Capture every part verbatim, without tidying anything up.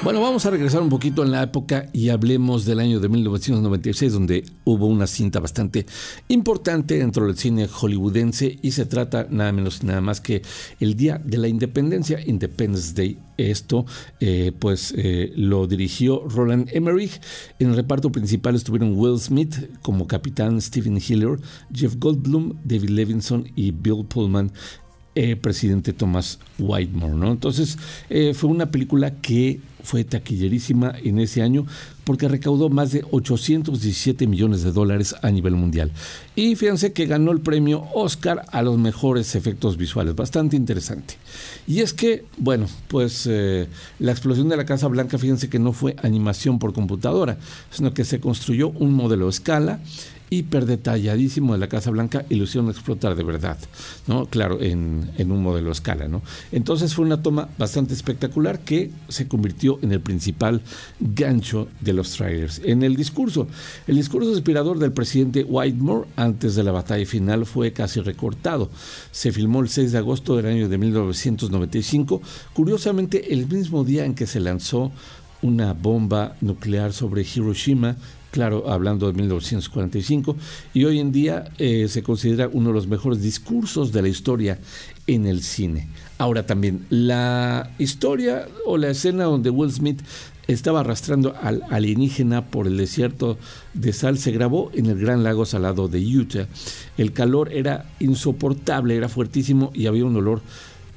Bueno, vamos a regresar un poquito en la época y hablemos del año de mil novecientos noventa y seis, donde hubo una cinta bastante importante dentro del cine hollywoodense, y se trata nada menos y nada más que el Día de la Independencia, Independence Day. Esto eh, pues eh, lo dirigió Roland Emmerich. En el reparto principal estuvieron Will Smith como capitán, Steven Hiller, Jeff Goldblum, David Levinson y Bill Pullman, Eh, presidente Thomas Whitmore, ¿no? Entonces eh, fue una película que fue taquillerísima en ese año porque recaudó más de ochocientos diecisiete millones de dólares a nivel mundial. Y fíjense que ganó el premio Oscar a los mejores efectos visuales, bastante interesante. Y es que, bueno, pues eh, la explosión de la Casa Blanca, fíjense que no fue animación por computadora, sino que se construyó un modelo a escala hiper detalladísimo de la Casa Blanca y lo hicieron explotar de verdad, ¿no? Claro, en, en un modelo a escala, ¿no? Entonces fue una toma bastante espectacular que se convirtió en el principal gancho de los trailers. En el discurso, el discurso inspirador del presidente Whitmore antes de la batalla final fue casi recortado. Se filmó el seis de agosto del año de mil novecientos noventa y cinco, curiosamente el mismo día en que se lanzó una bomba nuclear sobre Hiroshima, claro, hablando de mil novecientos cuarenta y cinco, y hoy en día eh, se considera uno de los mejores discursos de la historia en el cine. Ahora también, la historia o la escena donde Will Smith estaba arrastrando al alienígena por el desierto de sal se grabó en el Gran Lago Salado de Utah. El calor era insoportable, era fuertísimo y había un olor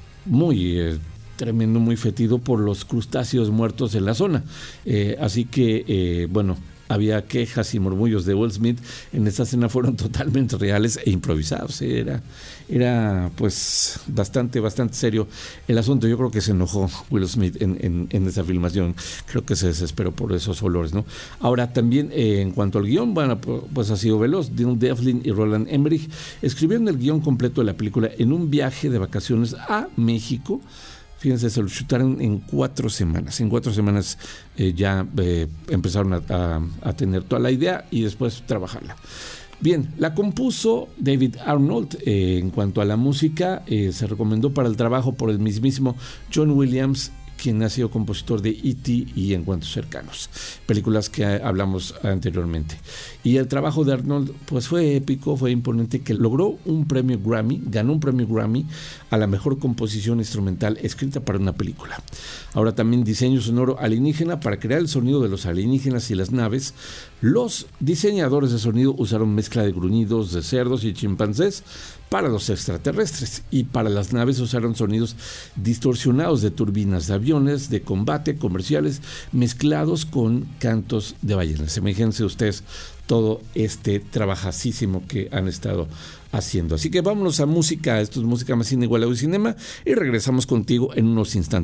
muy eh, tremendo, muy fétido por los crustáceos muertos en la zona. Eh, así que, eh, bueno, había quejas y murmullos de Will Smith en esta escena, fueron totalmente reales e improvisados. Era, era pues bastante, bastante serio el asunto. Yo creo que se enojó Will Smith en, en, en esa filmación. Creo que se desesperó por esos olores, ¿no? Ahora también eh, en cuanto al guión, bueno, pues ha sido veloz. Dylan Devlin y Roland Emmerich escribieron el guión completo de la película en un viaje de vacaciones a México. Fíjense, se lo chutaron en cuatro semanas. En cuatro semanas eh, ya eh, empezaron a, a, a tener toda la idea y después trabajarla. Bien, la compuso David Arnold. Eh, en cuanto a la música, eh, se recomendó para el trabajo por el mismísimo John Williams, quien ha sido compositor de E T y Encuentros Cercanos, películas que hablamos anteriormente. Y el trabajo de Arnold pues fue épico, fue imponente, que logró un premio Grammy, ganó un premio Grammy a la mejor composición instrumental escrita para una película. Ahora también diseño sonoro alienígena. Para crear el sonido de los alienígenas y las naves, los diseñadores de sonido usaron mezcla de gruñidos de cerdos y chimpancés para los extraterrestres, y para las naves usaron sonidos distorsionados de turbinas de aviones de combate comerciales mezclados con cantos de ballenas. Imagínense ustedes todo este trabajasísimo que han estado haciendo. Así que vámonos a música. Esto es Música Más Cine igual a Cinema y regresamos contigo en unos instantes.